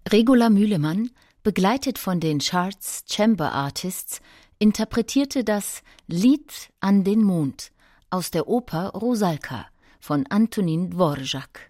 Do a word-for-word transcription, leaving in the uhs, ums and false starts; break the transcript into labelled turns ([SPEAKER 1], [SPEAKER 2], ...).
[SPEAKER 1] Regula Mühlemann, begleitet von den Charts Chamber Artists, interpretierte das Lied an den Mond aus der Oper Rusalka von Antonín Dvořák.